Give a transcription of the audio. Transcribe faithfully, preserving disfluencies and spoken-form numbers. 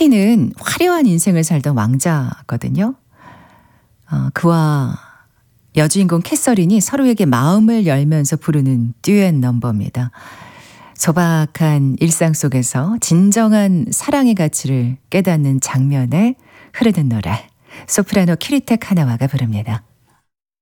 해피는 화려한 인생을 살던 왕자거든요. 어, 그와 여주인공 캐서린이 서로에게 마음을 열면서 부르는 듀엣 넘버입니다. 소박한 일상 속에서 진정한 사랑의 가치를 깨닫는 장면에 흐르는 노래, 소프라노 키리테 카나와가 부릅니다.